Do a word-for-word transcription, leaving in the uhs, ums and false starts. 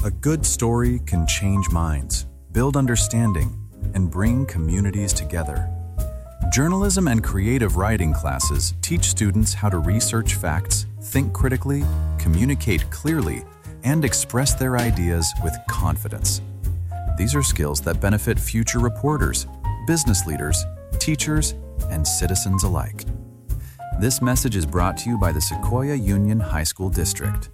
A good story can change minds, build understanding, and bring communities together. Journalism and creative writing classes teach students how to research facts, think critically, communicate clearly, and express their ideas with confidence. These are skills that benefit future reporters, business leaders, teachers, and citizens alike. This message is brought to you by the Sequoia Union High School District.